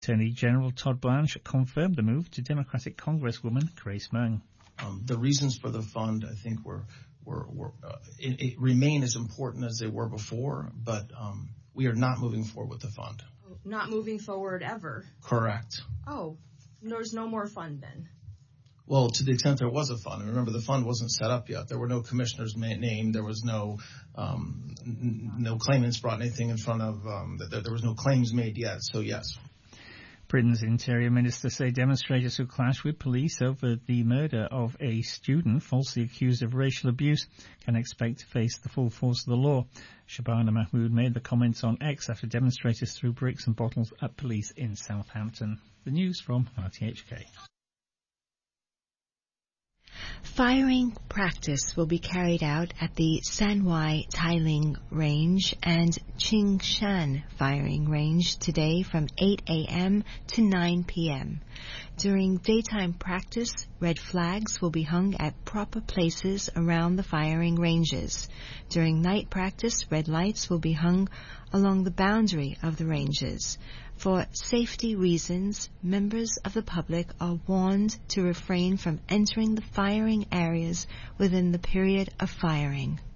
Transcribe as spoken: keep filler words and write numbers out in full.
Attorney General Todd Blanche confirmed the move to Democratic Congresswoman Grace Meng. Um, the reasons for the fund, I think, were, were, were uh, it, it remain as important as they were before, but um, we are not moving forward with the fund. Not moving forward ever? Correct. Oh, there's no more fund then? Well, to the extent there was a fund, and remember the fund wasn't set up yet. There were no commissioners named. There was no um, n- no claimants brought anything in front of. Um, there, there was no claims made yet. So yes. Britain's Interior Minister say demonstrators who clashed with police over the murder of a student falsely accused of racial abuse can expect to face the full force of the law. Shabana Mahmood made the comments on X after demonstrators threw bricks and bottles at police in Southampton. The news from R T H K. Firing practice will be carried out at the Sanwai Tailing Range and Qingshan Firing Range today from eight a.m. to nine p.m. During daytime practice, red flags will be hung at proper places around the firing ranges. During night practice, red lights will be hung along the boundary of the ranges. For safety reasons, members of the public are warned to refrain from entering the firing areas within the period of firing.